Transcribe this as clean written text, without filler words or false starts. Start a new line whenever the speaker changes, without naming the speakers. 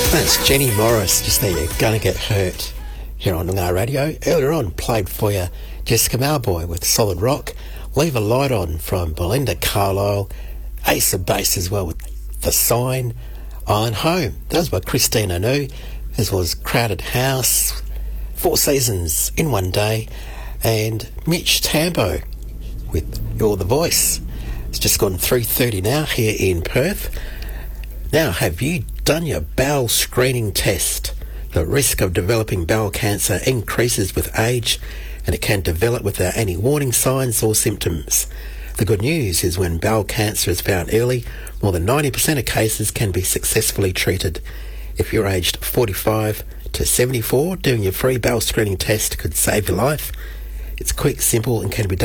That's Jenny Morris, just there, You're Gonna Get Hurt, here on Noongar Radio. Earlier on, played for you Jessica Mauboy with Solid Rock, Leave a Light On from Belinda Carlisle, Ace of Base as well with The Sign, Island Home. That was by Christine Anu, as well as Crowded House, Four Seasons in One Day, and Mitch Tambo with You're the Voice. It's just gone 3:30 now here in Perth. Now, have you done your bowel screening test? The risk of developing bowel cancer increases with age, and it can develop without any warning signs or symptoms. The good news is when bowel cancer is found early, more than 90% of cases can be successfully treated. If you're aged 45 to 74, doing your free bowel screening test could save your life. It's quick, simple, and can be done